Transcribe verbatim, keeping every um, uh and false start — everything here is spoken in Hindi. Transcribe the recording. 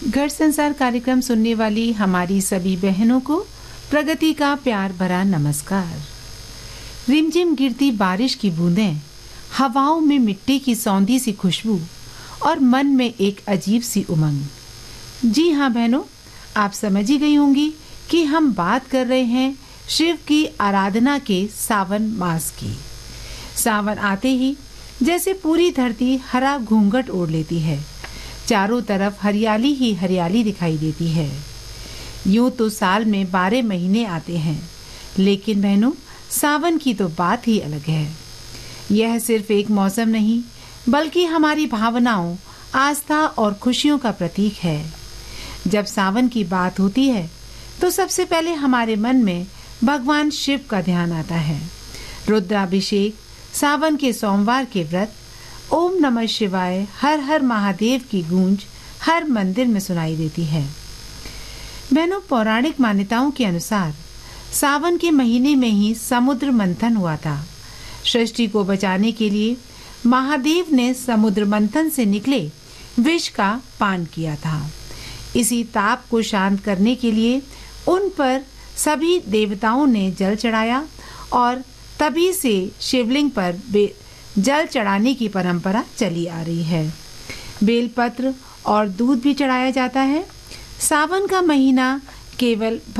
घर संसार कार्यक्रम सुनने वाली हमारी सभी बहनों को प्रगति का प्यार भरा नमस्कार। रिमझिम गिरती बारिश की बूंदें, हवाओं में मिट्टी की सौंधी सी खुशबू और मन में एक अजीब सी उमंग। जी हाँ बहनों, आप समझ ही गई होंगी कि हम बात कर रहे हैं शिव की आराधना के सावन मास की। सावन आते ही जैसे पूरी धरती हरा घूंघट ओढ़ लेती है, चारों तरफ हरियाली ही हरियाली दिखाई देती है। यूं तो साल में बारह महीने आते हैं, लेकिन बहनों सावन की तो बात ही अलग है। यह सिर्फ एक मौसम नहीं, बल्कि हमारी भावनाओं, आस्था और खुशियों का प्रतीक है। जब सावन की बात होती है तो सबसे पहले हमारे मन में भगवान शिव का ध्यान आता है। रुद्राभिषेक, सावन के सोमवार के व्रत, ओम नमः शिवाय, हर हर महादेव की गूंज हर मंदिर में सुनाई देती है। बहनों, पौराणिक मान्यताओं के अनुसार सावन के महीने में ही समुद्र मंथन हुआ था। सृष्टि को बचाने के लिए महादेव ने समुद्र मंथन से निकले विष का पान किया था। इसी ताप को शांत करने के लिए उन पर सभी देवताओं ने जल चढ़ाया और तभी से शिवलिंग पर जल चढ़ाने की परंपरा चली आ रही है। बेलपत्र और दूध भी चढ़ाया जाता है। सावन का महीना केवल